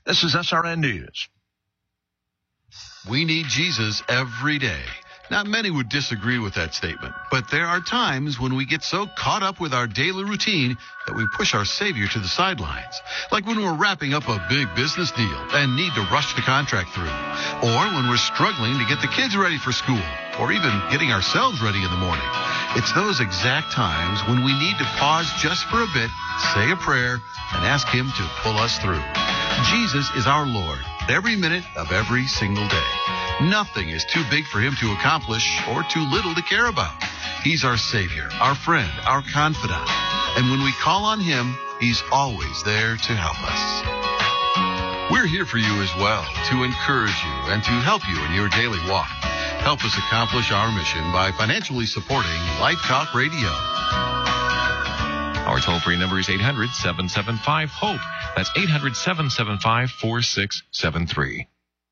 This is SRN News. We need Jesus every day. Not many would disagree with that statement, but there are times when we get so caught up with our daily routine that we push our Savior to the sidelines. Like when we're wrapping up a big business deal and need to rush the contract through, or when we're struggling to get the kids ready for school, or even getting ourselves ready in the morning. It's those exact times when we need to pause just for a bit, say a prayer, and ask Him to pull us through. Jesus is our Lord every minute of every single day. Nothing is too big for Him to accomplish or too little to care about. He's our Savior, our friend, our confidant. And when we call on Him, He's always there to help us. We're here for you as well, to encourage you and to help you in your daily walk. Help us accomplish our mission by financially supporting Life Talk Radio. Our toll-free number is 800-775-HOPE. That's 800-775-4673.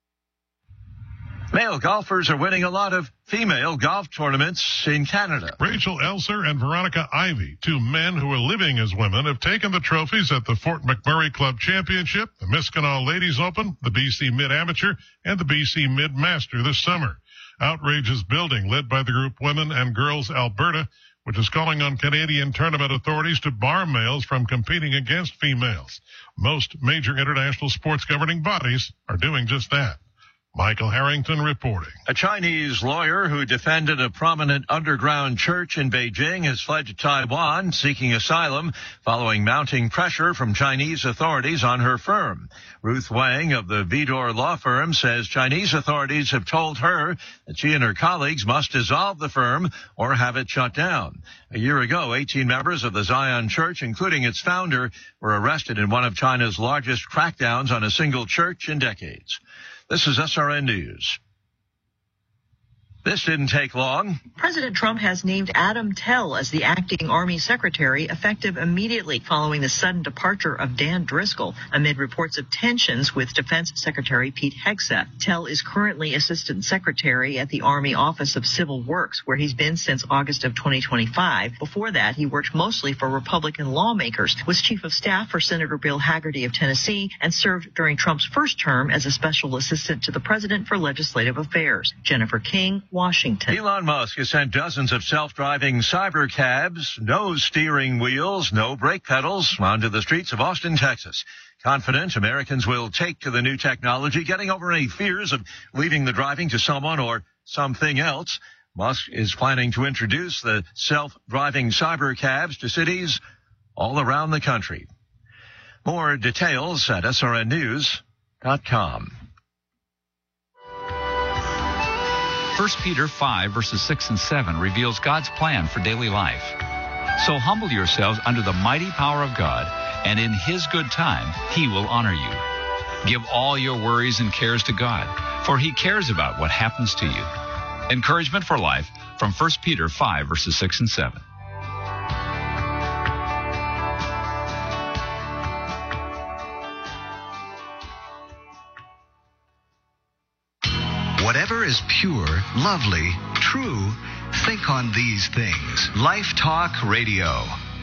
Male golfers are winning a lot of female golf tournaments in Canada. Rachel Elser and Veronica Ivy, two men who are living as women, have taken the trophies at the Fort McMurray Club Championship, the Miskinal Ladies Open, the BC Mid-Amateur, and the BC Mid-Master this summer. Outrage is building, led by the group Women and Girls Alberta, which is calling on Canadian tournament authorities to bar males from competing against females. Most major international sports governing bodies are doing just that. Michael Harrington reporting. A Chinese lawyer who defended a prominent underground church in Beijing has fled to Taiwan seeking asylum following mounting pressure from Chinese authorities on her firm. Ruth Wang of the Vidor law firm says Chinese authorities have told her that she and her colleagues must dissolve the firm or have it shut down. A year ago, 18 members of the Zion Church, including its founder, were arrested in one of China's largest crackdowns on a single church in decades. This is SRN News. This didn't take long. President Trump has named Adam Tell as the acting Army Secretary, effective immediately following the sudden departure of Dan Driscoll, amid reports of tensions with Defense Secretary Pete Hegseth. Tell is currently Assistant Secretary at the Army Office of Civil Works, where he's been since August of 2025. Before that, he worked mostly for Republican lawmakers, was Chief of Staff for Senator Bill Hagerty of Tennessee, and served during Trump's first term as a Special Assistant to the President for Legislative Affairs. Jennifer King, Washington. Elon Musk has sent dozens of self-driving cyber cabs, no steering wheels, no brake pedals, onto the streets of Austin, Texas. Confident Americans will take to the new technology, getting over any fears of leaving the driving to someone or something else. Musk is planning to introduce the self-driving cyber cabs to cities all around the country. More details at srnnews.com. 1 Peter 5, verses 6 and 7 reveals God's plan for daily life. So humble yourselves under the mighty power of God, and in His good time, He will honor you. Give all your worries and cares to God, for He cares about what happens to you. Encouragement for life from 1 Peter 5, verses 6 and 7. Whatever is pure, lovely, true, think on these things. Life Talk Radio.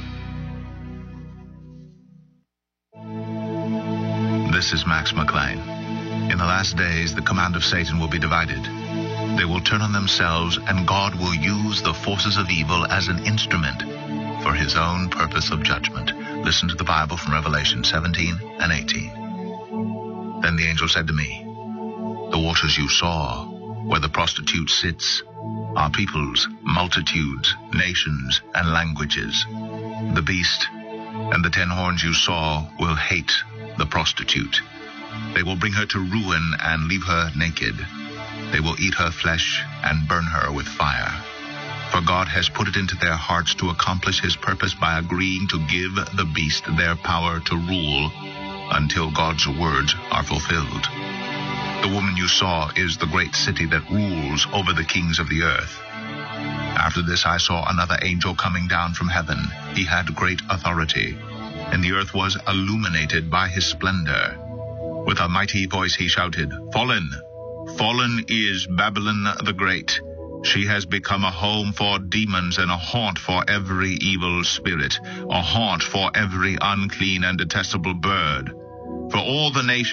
This is Max McLean. In the last days, the command of Satan will be divided. They will turn on themselves, and God will use the forces of evil as an instrument for His own purpose of judgment. Listen to the Bible from Revelation 17 and 18. Then the angel said to me, "The waters you saw, where the prostitute sits, are peoples, multitudes, nations, and languages. The beast and the 10 horns you saw will hate the prostitute. They will bring her to ruin and leave her naked. They will eat her flesh and burn her with fire. For God has put it into their hearts to accomplish His purpose by agreeing to give the beast their power to rule until God's words are fulfilled. The woman you saw is the great city that rules over the kings of the earth. After this I saw another angel coming down from heaven. He had great authority, and the earth was illuminated by his splendor. With a mighty voice he shouted, 'Fallen! Fallen is Babylon the Great. She has become a home for demons and a haunt for every evil spirit, a haunt for every unclean and detestable bird. For all the nations